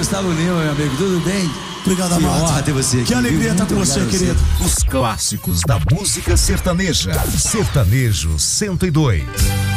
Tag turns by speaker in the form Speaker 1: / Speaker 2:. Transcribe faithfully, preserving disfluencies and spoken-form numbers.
Speaker 1: Gustavo Lima, meu amigo, tudo bem?
Speaker 2: Obrigado,
Speaker 1: que
Speaker 2: amado.
Speaker 1: honra ter você aqui.
Speaker 2: Que alegria estar com você, querido.
Speaker 3: Os clássicos da música sertaneja. Sertanejo cento e dois.